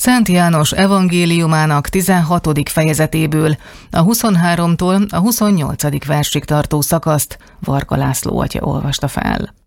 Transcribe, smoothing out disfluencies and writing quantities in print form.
Szent János evangéliumának 16. fejezetéből a 23-tól a 28. versig tartó szakaszt Varga László atya olvasta fel.